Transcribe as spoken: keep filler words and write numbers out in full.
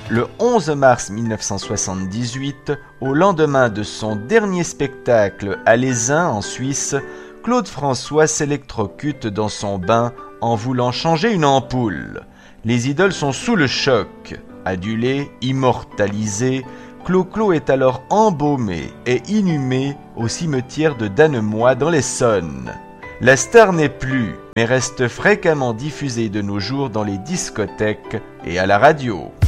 Le onze mars mille neuf cent soixante-dix-huit, au lendemain de son dernier spectacle à Lézin en Suisse, Claude François s'électrocute dans son bain en voulant changer une ampoule. Les idoles sont sous le choc. Adulé, immortalisé, Clo-Clo est alors embaumé et inhumé au cimetière de Dannemois dans l'Essonne. La star n'est plus, mais reste fréquemment diffusée de nos jours dans les discothèques et à la radio.